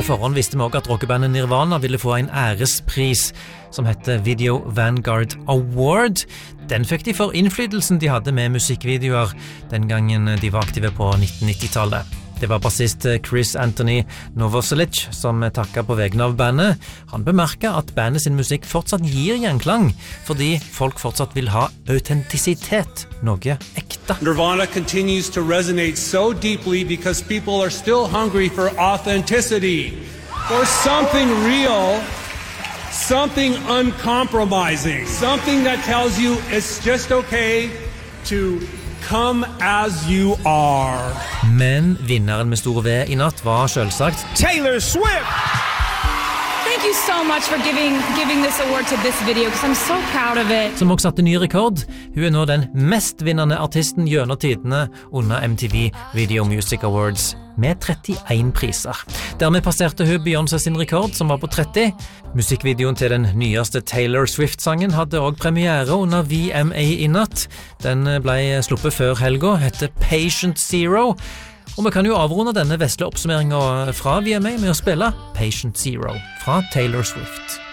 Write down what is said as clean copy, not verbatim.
På forhånd visste vi også at rockebandet Nirvana ville få en ærespris som heter Video Vanguard Award. Den fikk de for innflytelsen de hadde med musikkvideoer den gangen de var aktive på 1990-tallet. Det var bassist Chris Anthony Novoselic som takket på vegne av bandet. Han bemerket at bandet sin musikk fortsatt gir gjenklang, fordi folk fortsatt vil ha autentisitet, noe ekte. Nirvana continues to resonate so deeply because people are still hungry for authenticity, for something real, something uncompromising, something that tells you it's just okay to come as you are. Men vinneren med store V i natt var selvsagt Taylor Swift! Thank you so much for giving this award to this video, because I'm so proud of it. Som også satte ny rekord. Hun nå den mest vinnende artisten gjennom tidene under MTV Video Music Awards, med 31 priser. Dermed passerte hun Beyoncé sin rekord, som var på 30. Musikkvideoen til den nyeste Taylor Swift-sangen hadde også premiere under VMA i natt. Den ble sluppet før helga, heter Patient Zero. Og vi kan jo avrunde denne vesle oppsummeringen fra VMA med å spille Patient Zero fra Taylor Swift.